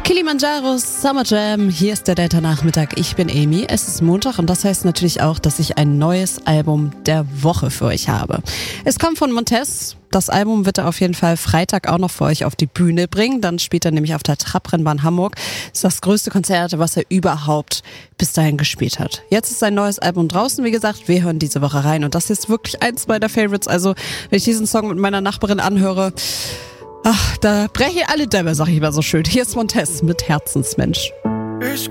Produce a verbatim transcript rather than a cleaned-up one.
Kilimanjaro Summer Jam, hier ist der Delta-Nachmittag. Ich bin Amy, es ist Montag und das heißt natürlich auch, dass ich ein neues Album der Woche für euch habe. Es kommt von Montez. Das Album wird er auf jeden Fall Freitag auch noch für euch auf die Bühne bringen. Dann spielt er nämlich auf der Trabrennbahn Hamburg. Das ist das größte Konzert, was er überhaupt bis dahin gespielt hat. Jetzt ist sein neues Album draußen, wie gesagt. Wir hören diese Woche rein und das ist wirklich eins meiner Favorites. Also, wenn ich diesen Song mit meiner Nachbarin anhöre, ach, da breche alle Dämme, sag ich mal so schön. Hier ist Montez mit Herzensmensch. Ich